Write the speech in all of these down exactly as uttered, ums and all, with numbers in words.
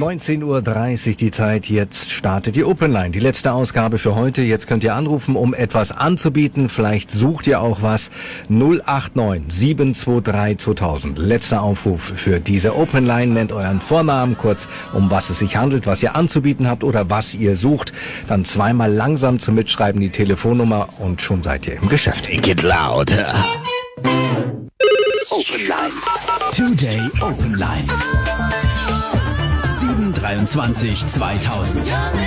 neunzehn Uhr dreißig die Zeit, jetzt startet die Open Line, die letzte Ausgabe für heute. Jetzt könnt ihr anrufen, um etwas anzubieten. Vielleicht sucht ihr auch was. null acht neun sieben zwei drei zweitausend. Letzter Aufruf für diese Open Line. Nennt euren Vornamen kurz, um was es sich handelt, was ihr anzubieten habt oder was ihr sucht. Dann zweimal langsam zum Mitschreiben die Telefonnummer und schon seid ihr im Geschäft. Get louder. Open Line. Today Open Line. sieben dreiundzwanzig zweitausend.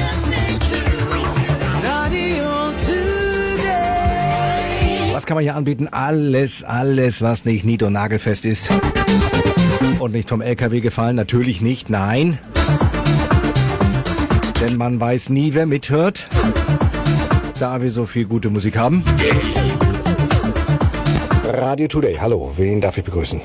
Was kann man hier anbieten? Alles, alles, was nicht nied- und nagelfest ist. Und nicht vom L K W gefallen, natürlich nicht, nein. Denn man weiß nie, wer mithört. Da wir so viel gute Musik haben. Radio Today, hallo, wen darf ich begrüßen?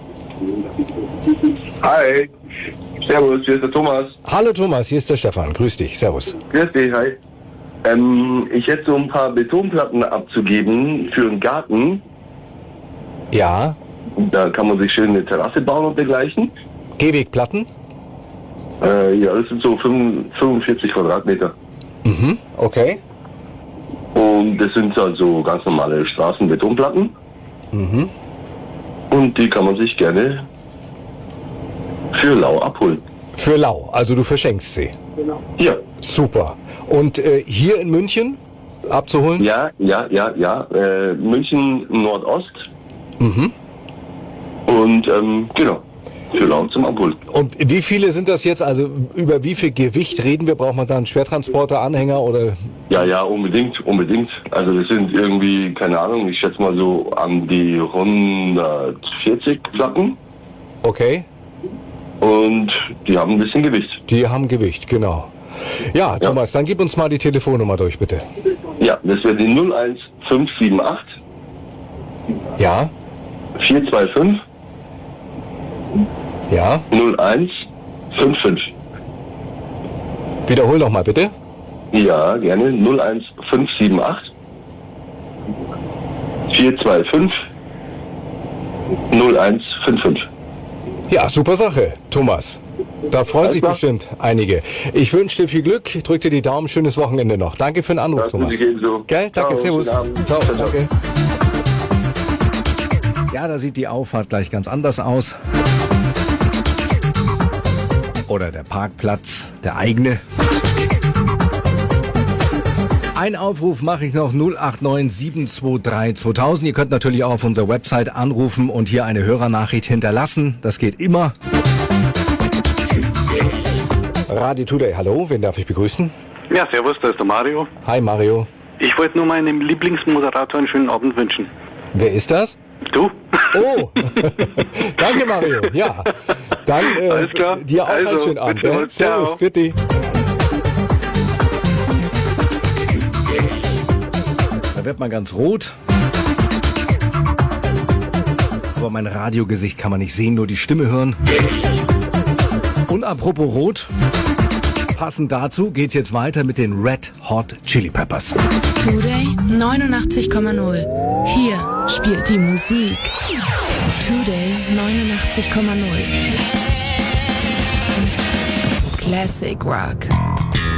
Hi, servus, hier ist der Thomas. Hallo Thomas, hier ist der Stefan, grüß dich, servus. Grüß dich, hi. Ähm, ich hätte so ein paar Betonplatten abzugeben für einen Garten. Ja. Da kann man sich schön eine Terrasse bauen und dergleichen. Gehwegplatten? Äh, ja, das sind so fünfundvierzig Quadratmeter. Mhm, okay. Und das sind also ganz normale Straßenbetonplatten. Mhm. Und die kann man sich gerne für lau abholen. Für lau, also du verschenkst sie. Genau. Ja. Super. Und äh, hier in München abzuholen? Ja, ja, ja, ja. Äh, München Nordost. Mhm. Und ähm, genau, für lau zum Abholen. Und wie viele sind das jetzt? Also über wie viel Gewicht reden wir? Braucht man da einen Schwertransporter, Anhänger oder? Ja, ja, unbedingt, unbedingt. Also das sind irgendwie, keine Ahnung, ich schätze mal so an die hundertvierzig Platten. Okay. Und die haben ein bisschen Gewicht. Die haben Gewicht, genau. Ja, Thomas, ja. Dann gib uns mal die Telefonnummer durch, bitte. Ja, das wäre die null eins fünf sieben acht. Ja. vier zwei fünf. Ja. null eins fünf fünf. Wiederhol noch mal, bitte. Ja, gerne. null eins fünf sieben acht. vier zwei fünf. null eins fünf fünf. Ja, super Sache, Thomas. Da freuen Alles sich klar. bestimmt einige. Ich wünsche dir viel Glück, drück dir die Daumen, schönes Wochenende noch. Danke für den Anruf, Das Thomas. muss ich ebenso. Gell? Danke, Ciao, servus. guten Abend. Ciao, Ciao, ciao. danke. Ja, da sieht die Auffahrt gleich ganz anders aus. Oder der Parkplatz, der eigene. Ein Aufruf mache ich noch, null acht neun sieben zwei drei zweitausend. Ihr könnt natürlich auch auf unserer Website anrufen und hier eine Hörernachricht hinterlassen. Das geht immer. Radio Today, hallo, wen darf ich begrüßen? Ja, servus, da ist der Mario. Hi Mario. Ich wollte nur meinem Lieblingsmoderator einen schönen Abend wünschen. Wer ist das? Du? Oh, danke Mario. Ja, dann äh, Alles klar. dir auch Also, einen schönen Abend. bitte, Gell? ciao. Servus, bitte. Da wird man ganz rot. Aber mein Radiogesicht kann man nicht sehen, nur die Stimme hören. Und apropos rot, passend dazu geht's jetzt weiter mit den Red Hot Chili Peppers. Today neunundachtzig Komma null. Hier spielt die Musik. Today neunundachtzig Komma null. Classic Rock.